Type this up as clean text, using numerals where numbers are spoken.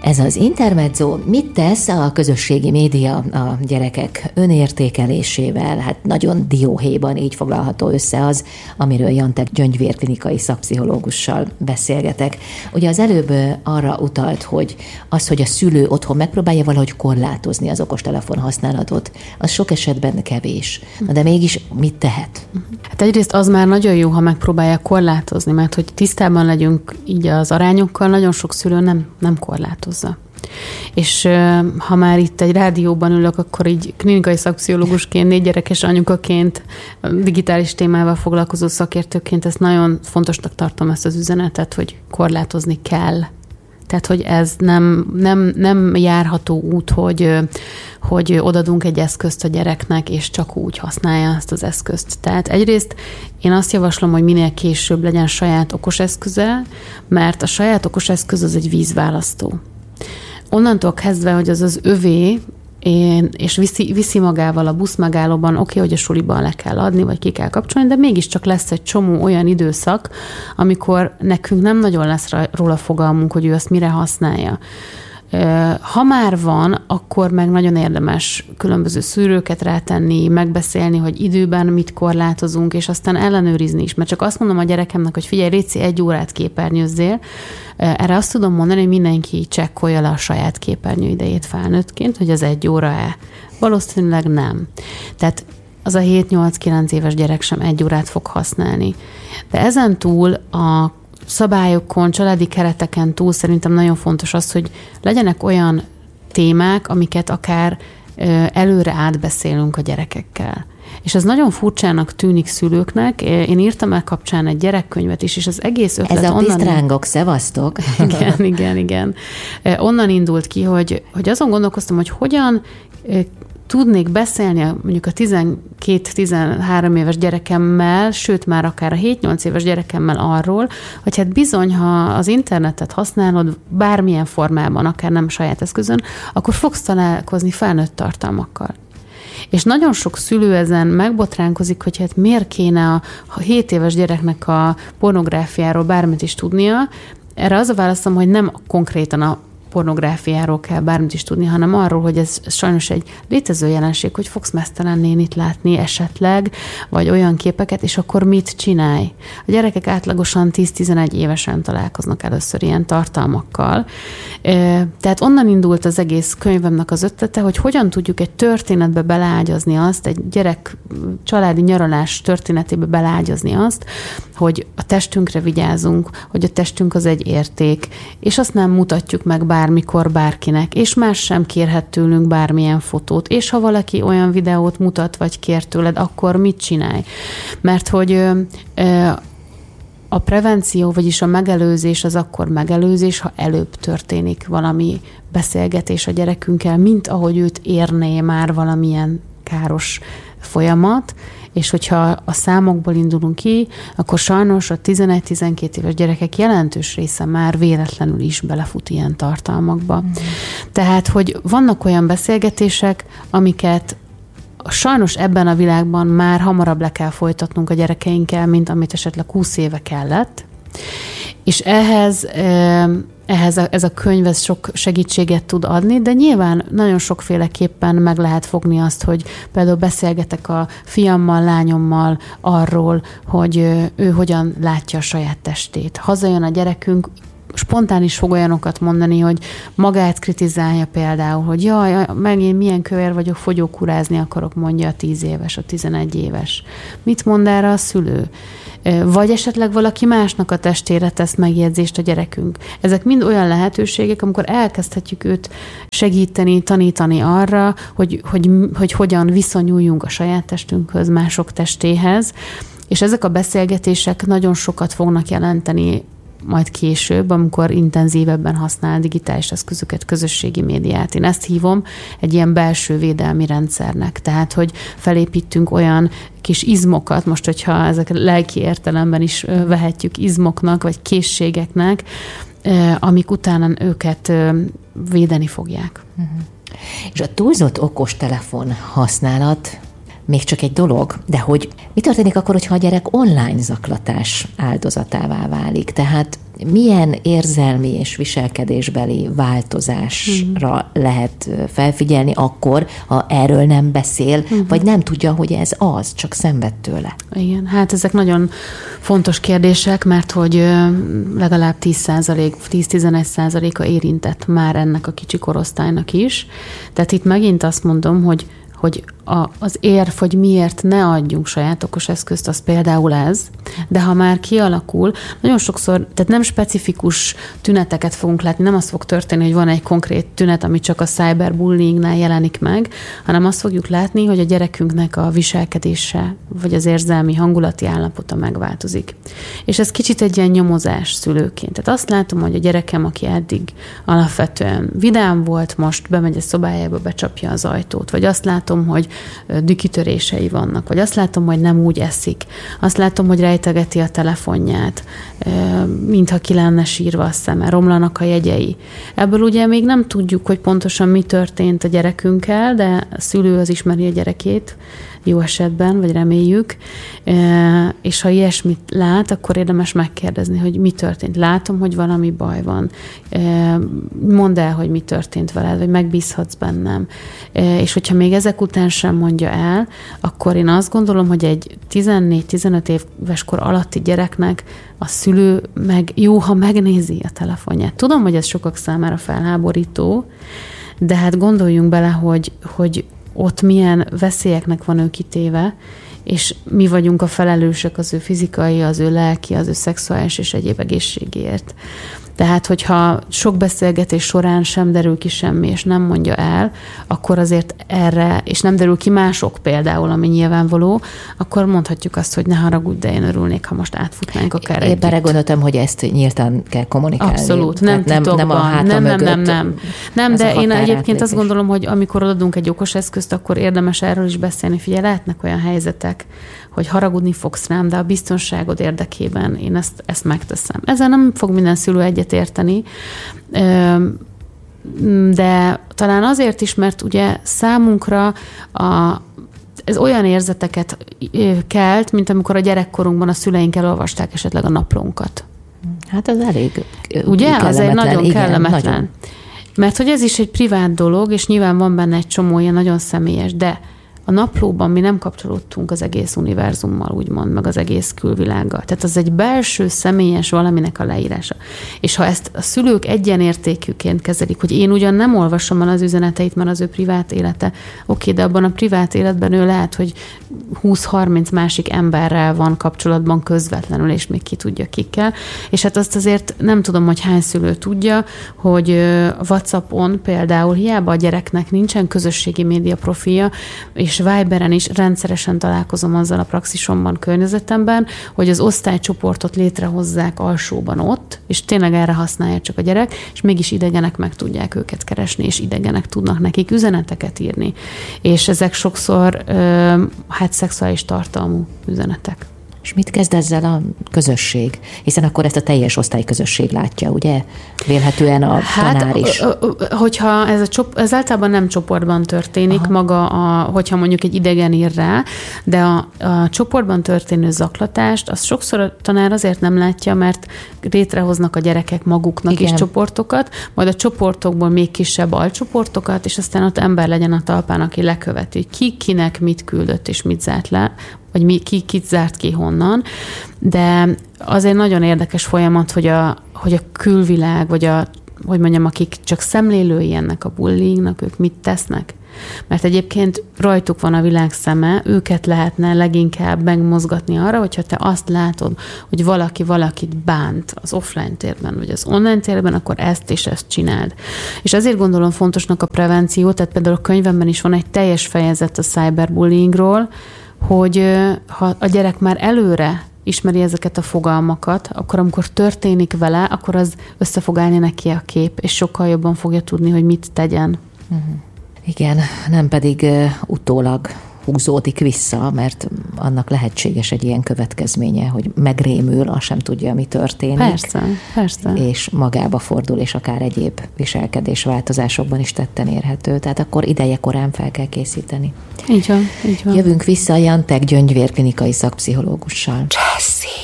Ez az Intermezzo mit tesz a közösségi média a gyerekek önértékelésével? Hát nagyon dióhéjban így foglalható össze az, amiről Jantek gyöngyvérklinikai szakpszichológussal beszélgetek. Ugye az előbb arra utalt, hogy az, hogy a szülő otthon megpróbálja valahogy korlátozni az okostelefon használatot, az sok esetben kevés. De mégis mit tehet? Hát egyrészt az már nagyon jó, ha megpróbálja korlátozni, mert hogy tisztában legyünk így az arányokkal, nagyon sok szülő nem korlátozza. És ha már itt egy rádióban ülök, akkor így klinikai szakpszichológusként, 4 gyerekes anyukaként, digitális témával foglalkozó szakértőként ezt nagyon fontosnak tartom, ezt az üzenetet, hogy korlátozni kell. Tehát, hogy ez nem járható út, hogy odadunk egy eszközt a gyereknek, és csak úgy használja ezt az eszközt. Tehát egyrészt én azt javaslom, hogy minél később legyen saját okos eszköze, mert a saját okos eszköz az egy vízválasztó. Onnantól kezdve, hogy az az övé, és viszi magával a buszmegállóban, oké, hogy a suliban le kell adni, vagy ki kell kapcsolni, de mégiscsak lesz egy csomó olyan időszak, amikor nekünk nem nagyon lesz róla fogalmunk, hogy ő azt mire használja. Ha már van, akkor meg nagyon érdemes különböző szűrőket rátenni, megbeszélni, hogy időben mit korlátozunk, és aztán ellenőrizni is. Mert csak azt mondom a gyerekemnek, hogy figyelj, Réci, 1 órát képernyőzzél. Erre azt tudom mondani, hogy mindenki csekkolja le a saját képernyő idejét felnőttként, hogy az 1 óra-e. Valószínűleg nem. Tehát az a 7-8-9 éves gyerek sem 1 órát fog használni. De ezen túl a szabályokon, családi kereteken túl szerintem nagyon fontos az, hogy legyenek olyan témák, amiket akár előre átbeszélünk a gyerekekkel. És ez nagyon furcsának tűnik szülőknek. Én írtam el kapcsán egy gyerekkönyvet is, és az egész ötlet ez a pisztrángok, szevasztok! Igen. Onnan indult ki, hogy azon gondolkoztam, hogy hogyan tudnék beszélni mondjuk a 12-13 éves gyerekemmel, sőt már akár a 7-8 éves gyerekemmel arról, hogy hát bizony, ha az internetet használod bármilyen formában, akár nem saját eszközön, akkor fogsz találkozni felnőtt tartalmakkal. És nagyon sok szülő ezen megbotránkozik, hogy hát miért kéne a 7 éves gyereknek a pornográfiáról bármit is tudnia. Erre az a válaszom, hogy nem konkrétan a pornográfiáról kell bármit is tudni, hanem arról, hogy ez sajnos egy létező jelenség, hogy fogsz meztelen nénit látni esetleg, vagy olyan képeket, és akkor mit csinálj? A gyerekek átlagosan 10-11 évesen találkoznak először ilyen tartalmakkal. Tehát onnan indult az egész könyvemnek az ötlete, hogy hogyan tudjuk egy történetbe beleágyazni azt, egy gyerek családi nyaralás történetébe beleágyazni azt, hogy a testünkre vigyázunk, hogy a testünk az egy érték, és azt nem mutatjuk meg bármikor bárkinek, és más sem kérhet tőlünk bármilyen fotót, és ha valaki olyan videót mutat, vagy kér tőled, akkor mit csinálj? Mert hogy a prevenció, vagyis a megelőzés az akkor megelőzés, ha előbb történik valami beszélgetés a gyerekünkkel, mint ahogy őt érné már valamilyen káros folyamat, és hogyha a számokból indulunk ki, akkor sajnos a 11-12 éves gyerekek jelentős része már véletlenül is belefut ilyen tartalmakba. Tehát, hogy vannak olyan beszélgetések, amiket sajnos ebben a világban már hamarabb le kell folytatnunk a gyerekeinkkel, mint amit esetleg 20 éve kellett. És ehhez ez a könyv ez sok segítséget tud adni, de nyilván nagyon sokféleképpen meg lehet fogni azt, hogy például beszélgetek a fiammal, lányommal arról, hogy ő hogyan látja a saját testét. Hazajön a gyerekünk, spontán is fog olyanokat mondani, hogy magát kritizálja például, hogy jaj, megint milyen kövér vagyok, fogyókúrázni akarok, mondja a 10 éves, a 11 éves. Mit mond erre a szülő? Vagy esetleg valaki másnak a testére tesz megjegyzést a gyerekünk. Ezek mind olyan lehetőségek, amikor elkezdhetjük őt segíteni, tanítani arra, hogy hogyan viszonyuljunk a saját testünkhöz, mások testéhez, és ezek a beszélgetések nagyon sokat fognak jelenteni majd később, amikor intenzívebben használ digitális eszközöket, közösségi médiát. Én ezt hívom egy ilyen belső védelmi rendszernek. Tehát, hogy felépítünk olyan kis izmokat, most, hogyha ezek lelki értelemben is vehetjük izmoknak, vagy készségeknek, amik utána őket védeni fogják. És a túlzott okostelefon használat még csak egy dolog, de hogy mi történik akkor, hogyha a gyerek online zaklatás áldozatává válik? Tehát milyen érzelmi és viselkedésbeli változásra lehet felfigyelni akkor, ha erről nem beszél, vagy nem tudja, hogy ez az, csak szenved tőle? Igen, hát ezek nagyon fontos kérdések, mert hogy legalább 10-11%-a érintett már ennek a kicsi korosztálynak is. Tehát itt megint azt mondom, hogy az érv, hogy miért ne adjunk saját okos eszközt, az például ez, de ha már kialakul, nagyon sokszor, tehát nem specifikus tüneteket fogunk látni, nem az fog történni, hogy van egy konkrét tünet, ami csak a cyberbullyingnál jelenik meg, hanem azt fogjuk látni, hogy a gyerekünknek a viselkedése, vagy az érzelmi hangulati állapota megváltozik. És ez kicsit egy ilyen nyomozás szülőként. Tehát azt látom, hogy a gyerekem, aki eddig alapvetően vidám volt, most bemegy a szobájába, becsapja az ajtót, vagy azt látom, hogy dükitörései vannak, vagy azt látom, hogy nem úgy eszik. Azt látom, hogy rejtegeti a telefonját, mintha ki lenne sírva a szeme, romlanak a jegyei. Ebből ugye még nem tudjuk, hogy pontosan mi történt a gyerekünkkel, de a szülő az ismeri a gyerekét, jó esetben, vagy reméljük, és ha ilyesmit lát, akkor érdemes megkérdezni, hogy mi történt. Látom, hogy valami baj van. Mondd el, hogy mi történt veled, vagy megbízhatsz bennem. És hogyha még ezek után sem mondja el, akkor én azt gondolom, hogy egy 14-15 éves kor alatti gyereknek a szülő meg jó, ha megnézi a telefonját. Tudom, hogy ez sokak számára felháborító, de hát gondoljunk bele, hogy ott milyen veszélyeknek van ő kitéve, és mi vagyunk a felelősek az ő fizikai, az ő lelki, az ő szexuális és egyéb egészségéért. Tehát, hogyha sok beszélgetés során sem derül ki semmi, és nem mondja el, akkor azért erre, és nem derül ki mások például, ami nyilvánvaló, akkor mondhatjuk azt, hogy ne haragudj, de én örülnék, ha most átfutnánk akár együtt. Épp erre gondoltam, hogy ezt nyíltan kell kommunikálni. Abszolút, nem a háta mögött. Nem, de én egyébként azt gondolom, hogy amikor adunk egy okos eszközt, akkor érdemes erről is beszélni. Figyelj, lehetnek olyan helyzetek, hogy haragudni fogsz rám, de a biztonságod érdekében én ezt megteszem. Ezzel nem fog minden szülő egyetérteni, de talán azért is, mert ugye számunkra ez olyan érzeteket kelt, mint amikor a gyerekkorunkban a szüleink elolvasták esetleg a naplónkat. Hát az elég ugye? Az egy nagyon igen, kellemetlen. Nagyon. Mert hogy ez is egy privát dolog, és nyilván van benne egy csomó ilyen nagyon személyes, de a naplóban mi nem kapcsolódtunk az egész univerzummal, úgymond, meg az egész külvilággal. Tehát az egy belső, személyes valaminek a leírása. És ha ezt a szülők egyenértékűként kezelik, hogy én ugyan nem olvasom el az üzeneteit, mert az ő privát élete, oké, de abban a privát életben ő lehet, hogy 20-30 másik emberrel van kapcsolatban közvetlenül, és még ki tudja kikkel. És hát azt azért nem tudom, hogy hány szülő tudja, hogy WhatsAppon például hiába a gyereknek nincsen közösségi média profilja, és Viberen is rendszeresen találkozom azzal a praxisomban, környezetemben, hogy az osztálycsoportot létrehozzák alsóban ott, és tényleg erre használja csak a gyerek, és mégis idegenek meg tudják őket keresni, és idegenek tudnak nekik üzeneteket írni. És ezek sokszor szexuális tartalmú üzenetek. És mit kezd ezzel a közösség? Hiszen akkor ezt a teljes osztályközösség látja, ugye? Vélhetően a tanár is. Hogyha ez általában nem csoportban történik, hogyha mondjuk egy idegen ír rá, de a csoportban történő zaklatást, azt sokszor a tanár azért nem látja, mert létrehoznak a gyerekek maguknak is csoportokat, majd a csoportokból még kisebb alcsoportokat, és aztán ott ember legyen a talpán, aki leköveti, hogy kinek mit küldött és mit zárt le, vagy kit zárt ki honnan, de azért nagyon érdekes folyamat, hogy a külvilág, vagy akik csak szemlélői ennek a bullyingnak, ők mit tesznek. Mert egyébként rajtuk van a világ szeme, őket lehetne leginkább megmozgatni arra, hogyha te azt látod, hogy valaki valakit bánt az offline térben, vagy az online térben, akkor ezt és ezt csináld. És azért gondolom fontosnak a prevenció, tehát például a könyvemben is van egy teljes fejezet a cyberbullyingról, hogy ha a gyerek már előre ismeri ezeket a fogalmakat, akkor amikor történik vele, akkor az össze fog állni neki a kép, és sokkal jobban fogja tudni, hogy mit tegyen. Igen, nem pedig utólag húzódik vissza, mert annak lehetséges egy ilyen következménye, hogy megrémül, azt sem tudja, mi történik. Persze. És magába fordul, és akár egyéb viselkedés változásokban is tetten érhető. Tehát akkor ideje korán fel kell készíteni. Így van. Jövünk vissza Jantek gyöngyvérklinikai szakpszichológussal. Jessy!